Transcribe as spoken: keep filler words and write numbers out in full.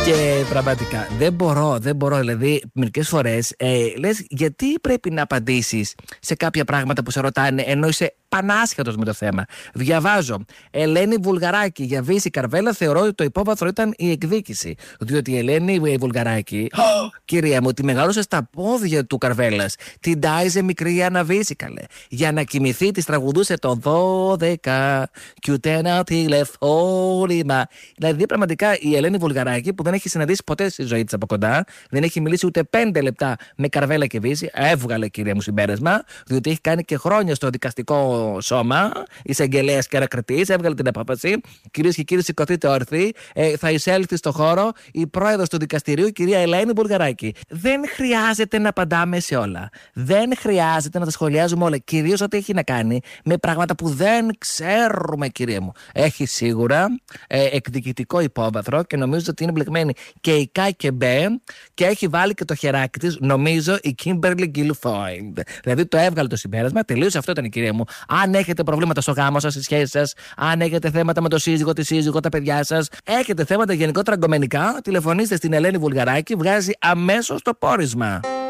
Και πραγματικά δεν μπορώ, δεν μπορώ. Δηλαδή, μερικές φορές ε, λες, γιατί πρέπει να απαντήσεις σε κάποια πράγματα που σε ρωτάνε, ενώ είσαι πανάσχετος με το θέμα. Διαβάζω. Ελένη Βουλγαράκη, για Βύση Καρβέλα, θεωρώ ότι το υπόβαθρο ήταν η εκδίκηση. Διότι η Ελένη η Βουλγαράκη, oh, κυρία μου, τη μεγάλωσε στα πόδια του Καρβέλας. Την τάιζε μικρή Αναβύση, καλέ. Για να κοιμηθεί, τη τραγουδούσε το δώδεκα. Κι ούτε ένα τηλεφώνημα. Δηλαδή, πραγματικά η Ελένη Βουλγαράκη, που δεν έχει συναντήσει ποτέ στη ζωή της από κοντά, δεν έχει μιλήσει ούτε πέντε λεπτά με Καρβέλα και Βύση, έβγαλε, κυρία μου, συμπέρασμα, διότι έχει κάνει και χρόνια στο δικαστικό σώμα, εισαγγελέας και ανακριτής, έβγαλε την απόφαση. Κυρίες και κύριοι, σηκωθείτε όρθιοι. Ε, θα εισέλθει στο χώρο η πρόεδρος του δικαστηρίου, η κυρία Ελένη Βουλγαράκη. Δεν χρειάζεται να απαντάμε σε όλα. Δεν χρειάζεται να τα σχολιάζουμε όλα. Κυρίως ό,τι έχει να κάνει με πράγματα που δεν ξέρουμε, κυρία μου. Έχει σίγουρα ε, εκδικητικό υπόβαθρο και νομίζω ότι είναι μπλεκμένη και η Κάι και Μπέ και έχει βάλει και το χεράκι της, νομίζω, η Κίμπερλι Γκίλφόιντ. Δηλαδή το έβγαλε το συμπέρασμα, τελείωσε. Αυτό ήταν, η κυρία μου. Αν έχετε προβλήματα στο γάμο σας, στη σχέση σας, αν έχετε θέματα με το σύζυγο, τη σύζυγο, τα παιδιά σας, έχετε θέματα γενικότερα γκομενικά, τηλεφωνήστε στην Ελένη Βουλγαράκη, βγάζει αμέσως το πόρισμα.